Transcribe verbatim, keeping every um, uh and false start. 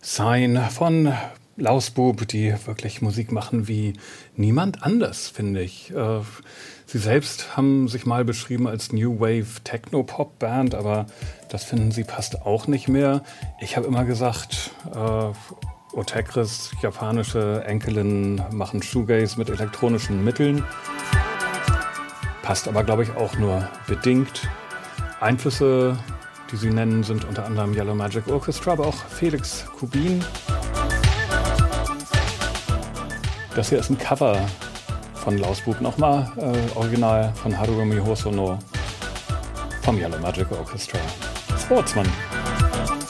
Sign von Lausbub, die wirklich Musik machen wie niemand anders, finde ich. Äh, sie selbst haben sich mal beschrieben als New Wave Techno-Pop-Band, aber das finden sie passt auch nicht mehr. Ich habe immer gesagt, äh, Otekris, japanische Enkelin, machen Shoegaze mit elektronischen Mitteln. Passt aber, glaube ich, auch nur bedingt. Einflüsse, die sie nennen, sind unter anderem Yellow Magic Orchestra, aber auch Felix Kubin. Das hier ist ein Cover von Lausbub, nochmal äh, original von Harurumi Hosono vom Yellow Magic Orchestra. Sportsman.